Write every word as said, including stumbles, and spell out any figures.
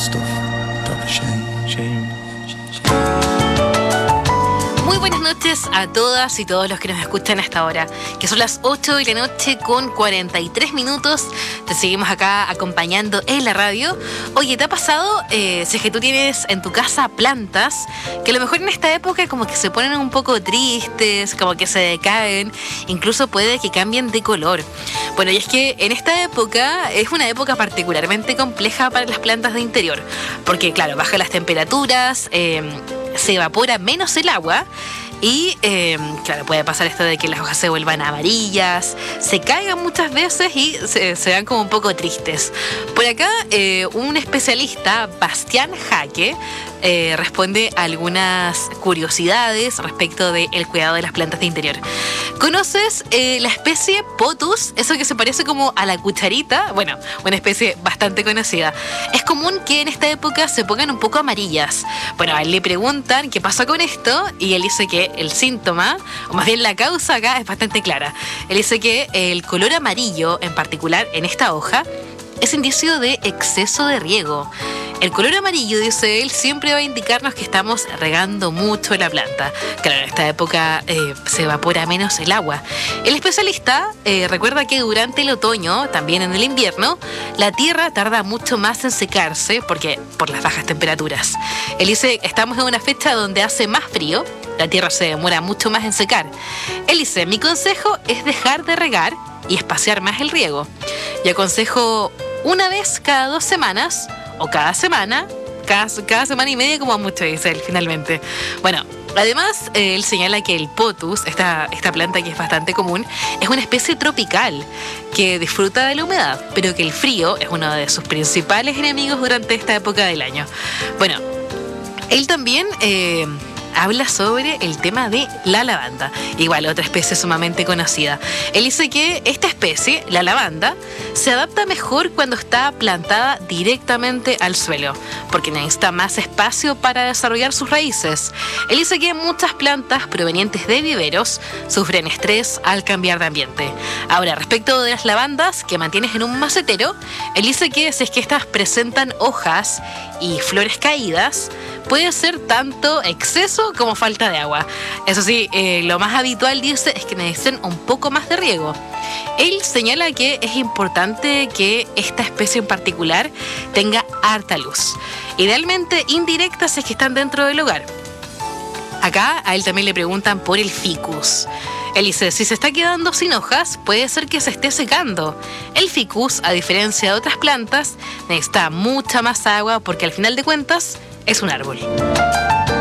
stuff. Proper shame, shame, shame. Muy buenas noches a todas y todos los que nos escuchan hasta ahora, que son las ocho de la noche con cuarenta y tres minutos. Te seguimos acá acompañando en la radio. Oye, ¿te ha pasado, eh, si es que tú tienes en tu casa plantas, que a lo mejor en esta época como que se ponen un poco tristes, como que se decaen, incluso puede que cambien de color? Bueno, y es que en esta época es una época particularmente compleja para las plantas de interior, porque claro, bajan las temperaturas, eh, se evapora menos el agua y eh, claro, puede pasar esto de que las hojas se vuelvan amarillas, se caigan muchas veces y se, se dan como un poco tristes. Por acá eh, un especialista, Bastián Jaque, eh, responde a algunas curiosidades respecto del cuidado de las plantas de interior. ¿Conoces eh, la especie Pothos? Eso que se parece como a la cucharita. Bueno, una especie bastante conocida. Es común que en esta época se pongan un poco amarillas. Bueno, a él le preguntan qué pasa con esto y él dice que el síntoma, o más bien la causa acá, es bastante clara. Él dice que el color amarillo, en particular en esta hoja, es indicio de exceso de riego. El color amarillo, dice él, siempre va a indicarnos que estamos regando mucho la planta. Claro, en esta época eh, se evapora menos el agua. El especialista eh, recuerda que durante el otoño, también en el invierno, la tierra tarda mucho más en secarse porque por las bajas temperaturas. Él dice, estamos en una fecha donde hace más frío, la tierra se demora mucho más en secar. Él dice, mi consejo es dejar de regar y espaciar más el riego. Y aconsejo una vez cada dos semanas o cada semana, cada, cada semana y media como mucho, dice él finalmente. Bueno, además eh, él señala que el Pothos, esta, esta planta que es bastante común, es una especie tropical que disfruta de la humedad, pero que el frío es uno de sus principales enemigos durante esta época del año. Bueno, él también Eh, habla sobre el tema de la lavanda, igual otra especie sumamente conocida. Él dice que esta especie, la lavanda, se adapta mejor cuando está plantada directamente al suelo, porque necesita más espacio para desarrollar sus raíces. Él dice que muchas plantas provenientes de viveros sufren estrés al cambiar de ambiente. Ahora, respecto de las lavandas que mantienes en un macetero, él dice que si es que estas presentan hojas y flores caídas, puede ser tanto exceso como falta de agua. Eso sí, eh, lo más habitual, dice, es que necesiten un poco más de riego. Él señala que es importante que esta especie en particular tenga harta luz, idealmente indirecta si es que están dentro del hogar. Acá a él también le preguntan por el ficus. Él dice, si se está quedando sin hojas, puede ser que se esté secando. El ficus, a diferencia de otras plantas, necesita mucha más agua porque al final de cuentas es un árbol.